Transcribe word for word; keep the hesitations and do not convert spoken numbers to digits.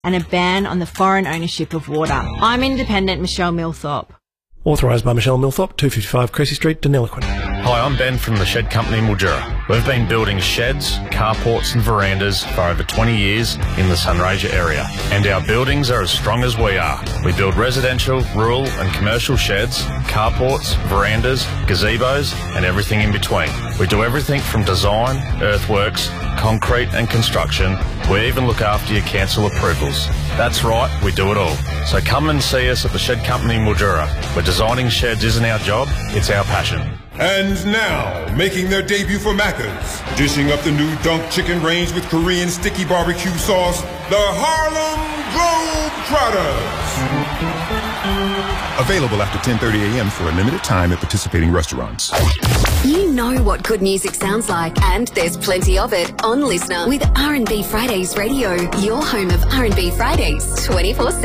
and a ban on the foreign ownership of water. I'm Independent Michelle Millthorpe. Authorised by Michelle Millthorpe, two fifty-five Cressy Street, Deniliquin. Hi, I'm Ben from the Shed Company Mildura. We've been building sheds, carports and verandas for over twenty years in the Sunraysia area, and our buildings are as strong as we are. We build residential, rural and commercial sheds, carports, verandas, gazebos and everything in between. We do everything from design, earthworks, concrete and construction. We even look after your council approvals. That's right, we do it all. So come and see us at the Shed Company Mildura, where designing sheds isn't our job, it's our passion. And now, making their debut for Macca's, dishing up the new Dunk Chicken range with Korean sticky barbecue sauce, the Harlem Globetrotters. Available after ten thirty a m for a limited time at participating restaurants. You know what good music sounds like, and there's plenty of it on Listener with R and B Fridays Radio, your home of R and B Fridays twenty-four seven.